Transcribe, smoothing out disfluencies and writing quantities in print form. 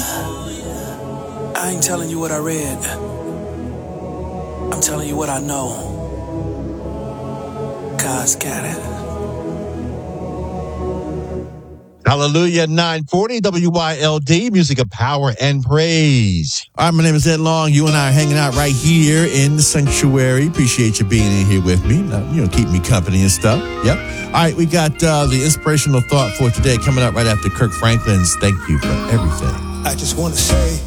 I ain't telling you what I read. I'm telling you what I know. God's got it. Hallelujah, 940 WYLD, music of power and praise. All right, my name is Ed Long. You and I are hanging out right here in the sanctuary. Appreciate you being in here with me. Keep me company and stuff. Yep. All right, we got the inspirational thought for today coming up right after Kirk Franklin's Thank You for Everything. I just want to say